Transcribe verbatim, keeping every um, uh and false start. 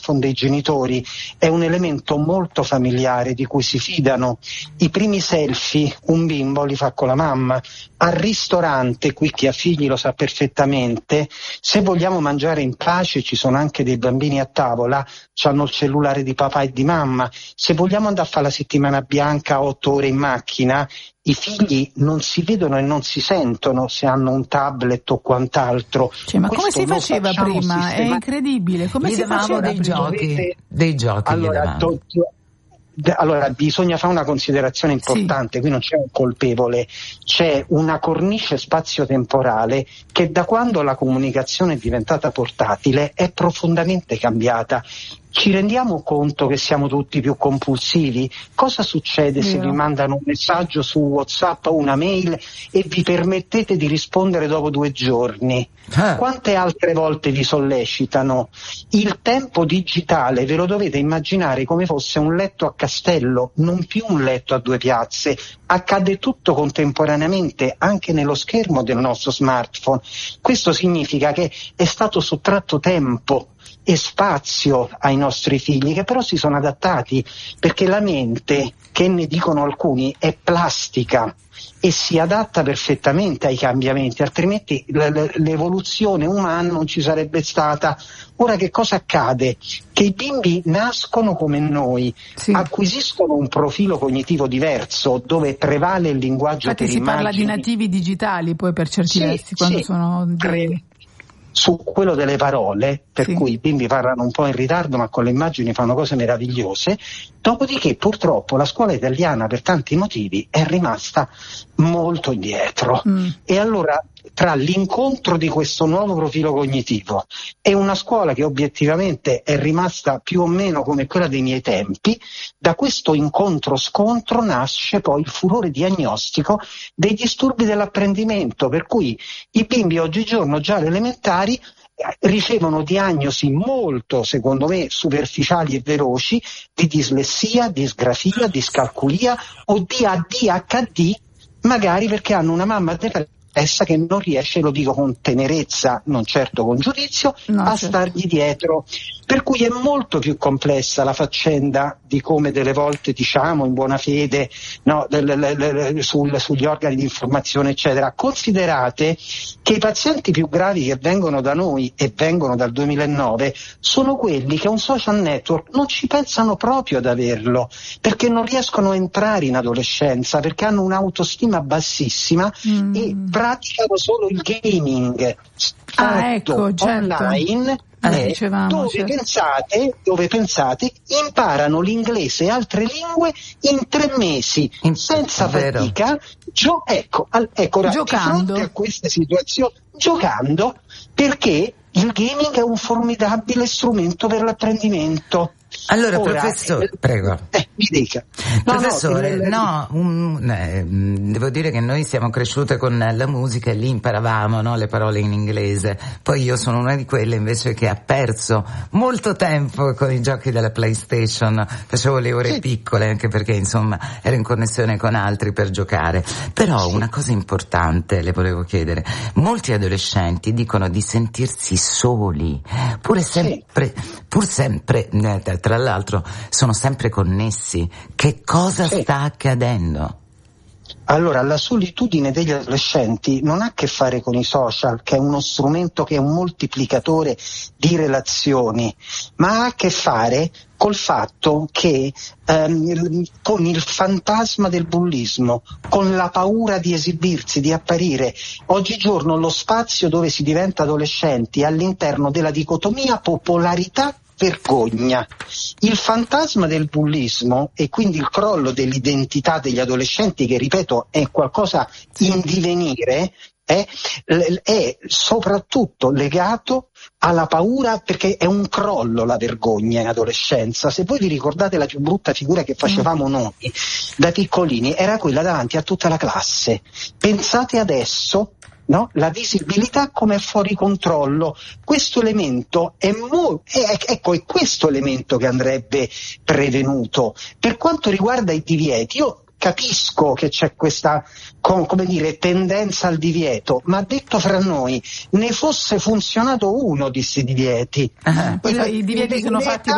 smartphone dei genitori è un elemento molto familiare di cui si fidano. I primi selfie un bimbo li fa con la mamma. Al ristorante, qui chi ha figli lo sa perfettamente, se vogliamo mangiare in pace, ci sono anche dei bambini a tavola, hanno il cellulare di papà e di mamma. Se vogliamo andare a fare la settimana bianca otto ore in macchina, i figli non si vedono e non si sentono se hanno un tablet o quant'altro. Cioè, ma come si faceva prima? Sistema... È incredibile. Come Gli si faceva dei prima? giochi, dei giochi allora, do, allora bisogna fare una considerazione importante, sì. Qui non c'è un colpevole, c'è una cornice spazio-temporale che da quando la comunicazione è diventata portatile è profondamente cambiata. Ci rendiamo conto che siamo tutti più compulsivi? Cosa succede se vi mandano un messaggio su WhatsApp o una mail e vi permettete di rispondere dopo due giorni? Ah. Quante altre volte vi sollecitano? Il tempo digitale ve lo dovete immaginare come fosse un letto a castello, non più un letto a due piazze. Accade tutto contemporaneamente anche nello schermo del nostro smartphone. Questo significa che è stato sottratto tempo e spazio ai nostri figli, che però si sono adattati, perché la mente, che ne dicono alcuni, è plastica e si adatta perfettamente ai cambiamenti, altrimenti l'evoluzione umana non ci sarebbe stata. Ora che cosa accade? Che i bimbi nascono come noi, sì. Acquisiscono un profilo cognitivo diverso dove prevale il linguaggio Infatti per si immagini. parla di nativi digitali poi per certi sì, versi quando sì. sono dei... Su quello delle parole, per sì. cui i bimbi parlano un po' in ritardo ma con le immagini fanno cose meravigliose. Dopodiché purtroppo la scuola italiana per tanti motivi è rimasta molto indietro mm. e allora tra l'incontro di questo nuovo profilo cognitivo e una scuola che obiettivamente è rimasta più o meno come quella dei miei tempi, da questo incontro-scontro nasce poi il furore diagnostico dei disturbi dell'apprendimento, per cui i bimbi oggigiorno già alle elementari ricevono diagnosi molto, secondo me, superficiali e veloci di dislessia, disgrafia, discalculia o di A D H D, magari perché hanno una mamma depressa che non riesce, lo dico con tenerezza, non certo con giudizio, no, a certo. stargli dietro. Per cui è molto più complessa la faccenda di come delle volte diciamo in buona fede, no, le, le, le, sul, sugli organi di informazione eccetera. Considerate che i pazienti più gravi che vengono da noi e vengono dal duemilanove sono quelli che un social network non ci pensano proprio ad averlo, perché non riescono a entrare in adolescenza, perché hanno un'autostima bassissima mm. e praticano solo il gaming ah, ecco, certo. online eh, eh, dicevamo, dove, certo. pensate, dove pensate imparano l'inglese e altre lingue in tre mesi in, senza fatica gio- ecco, al, ecco ora, giocando di fronte a queste situazioni giocando, perché il gaming è un formidabile strumento per l'apprendimento. Allora, Ora, professore, eh, prego. Eh, mi dica. No, professore, no, no un, eh, devo dire che noi siamo cresciute con la musica e lì imparavamo, no, le parole in inglese. Poi io sono una di quelle invece che ha perso molto tempo con i giochi della PlayStation. Facevo le ore sì. piccole, anche perché insomma ero in connessione con altri per giocare. Però sì. una cosa importante le volevo chiedere. Molti adolescenti dicono di sentirsi soli, pure sempre, sì. pur sempre, eh, tra l'altro sono sempre connessi. Che cosa sì. sta accadendo? Allora, la solitudine degli adolescenti non ha a che fare con i social, che è uno strumento che è un moltiplicatore di relazioni, ma ha a che fare col fatto che ehm, con il fantasma del bullismo, con la paura di esibirsi, di apparire. Oggigiorno lo spazio dove si diventa adolescenti è all'interno della dicotomia popolarità vergogna. Il fantasma del bullismo e quindi il crollo dell'identità degli adolescenti, che ripeto è qualcosa in divenire, è, è soprattutto legato alla paura, perché è un crollo la vergogna in adolescenza. Se voi vi ricordate la più brutta figura che facevamo noi da piccolini era quella davanti a tutta la classe. Pensate adesso, no? La visibilità come è fuori controllo. Questo elemento è molto, è, ecco, è questo elemento che andrebbe prevenuto. Per quanto riguarda i divieti, io capisco che c'è questa, come dire, tendenza al divieto, ma detto fra noi, ne fosse funzionato uno di questi divieti. Uh-huh. I divieti sono fatti